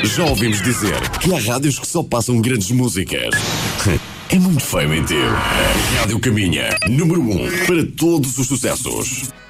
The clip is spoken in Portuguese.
Já ouvimos dizer que há rádios que só passam grandes músicas. É muito feio mentir. A Rádio Caminha, número 1 para todos os sucessos.